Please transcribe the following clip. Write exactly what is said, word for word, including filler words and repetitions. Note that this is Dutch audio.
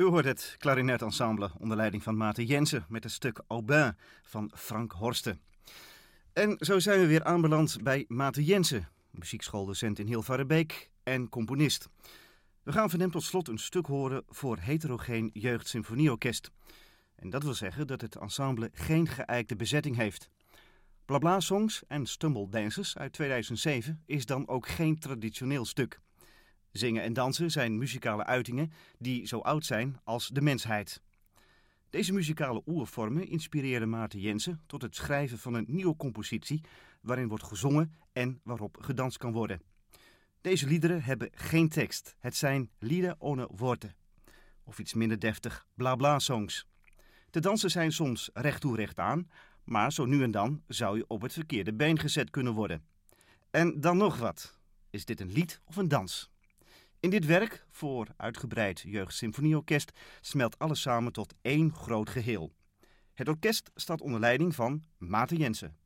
U hoort het klarinettensemble onder leiding van Maarten Jensen met het stuk Aubin van Frank Horsten. En zo zijn we weer aanbeland bij Maarten Jensen, muziekschooldocent in Hilvarenbeek en componist. We gaan van hem tot slot een stuk horen voor Heterogeen Jeugdsymfonieorkest. En dat wil zeggen dat het ensemble geen geëikte bezetting heeft. Blabla Songs en Stumble Dances uit tweeduizend zeven is dan ook geen traditioneel stuk. Zingen en dansen zijn muzikale uitingen die zo oud zijn als de mensheid. Deze muzikale oervormen inspireerden Maarten Jensen tot het schrijven van een nieuwe compositie waarin wordt gezongen en waarop gedanst kan worden. Deze liederen hebben geen tekst. Het zijn lieder ohne Worte. Of iets minder deftig, blabla songs. De dansen zijn soms recht toe recht aan, maar zo nu en dan zou je op het verkeerde been gezet kunnen worden. En dan nog wat. Is dit een lied of een dans? In dit werk, voor uitgebreid jeugdsymfonieorkest, smelt alles samen tot één groot geheel. Het orkest staat onder leiding van Maarten Jensen.